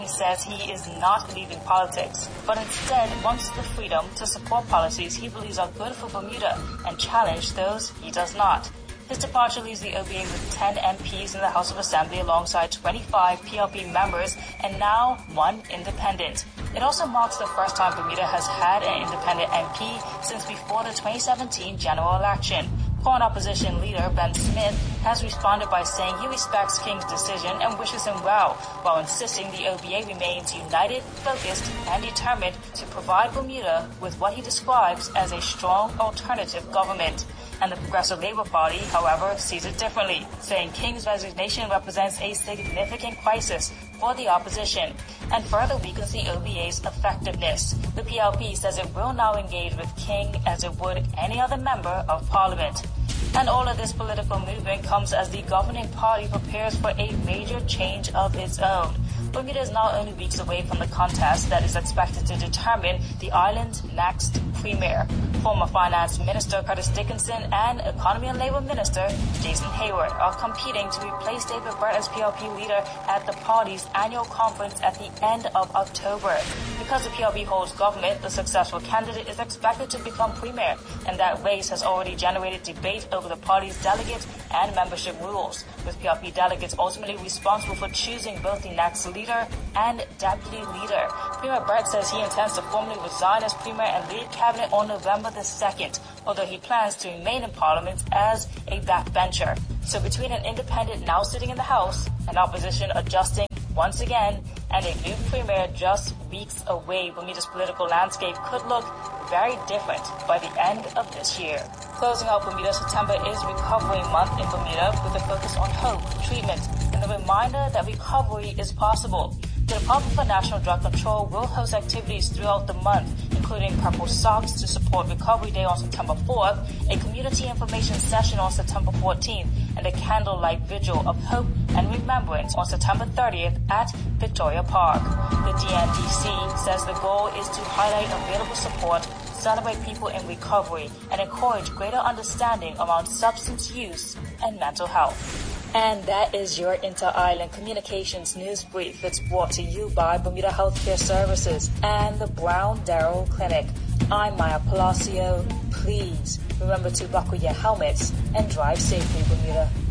he says he is not leaving politics, but instead wants the freedom to support policies he believes are good for Bermuda and challenge those he does not. His departure leaves the OBA with 10 MPs in the House of Assembly alongside 25 PLP members and now 1 independent. It also marks the first time Bermuda has had an independent MP since before the 2017 general election. Foreign opposition leader Ben Smith has responded by saying he respects King's decision and wishes him well, while insisting the OBA remains united, focused, and determined to provide Bermuda with what he describes as a strong alternative government. And the Progressive Labour Party, however, sees it differently, saying King's resignation represents a significant crisis for the opposition and further weakens the OBA's effectiveness. The PLP says it will now engage with King as it would any other member of Parliament. And all of this political movement comes as the governing party prepares for a major change of its own. Bermuda is now only weeks away from the contest that is expected to determine the island's next premier. Former Finance Minister Curtis Dickinson and Economy and Labour Minister Jason Hayward are competing to replace David Burt as PLP leader at the party's annual conference at the end of October. Because the PLP holds government, the successful candidate is expected to become premier, and that race has already generated debate over the party's delegate and membership rules, with PLP delegates ultimately responsible for choosing both the next leader and deputy leader. Premier Burt says he intends to formally resign as premier and lead cabinet on November the 2nd, although he plans to remain in Parliament as a backbencher. So between an independent now sitting in the House, an opposition adjusting once again, and a new premier just weeks away, Bermuda's political landscape could look very different by the end of this year. Closing out Bermuda, September is Recovery Month in Bermuda with a focus on hope, treatment, and a reminder that recovery is possible. The Department for National Drug Control will host activities throughout the month, including Purple Socks to support Recovery Day on September 4th, a community information session on September 14th, and a candlelight vigil of hope and remembrance on September 30th at Victoria Park. The DNDC says the goal is to highlight available support, celebrate people in recovery, and encourage greater understanding around substance use and mental health. And that is your Inter-Island Communications News Brief. It's brought to you by Bermuda Healthcare Services and the Brown Darrell Clinic. I'm Maya Palacio. Please remember to buckle your helmets and drive safely, Bermuda.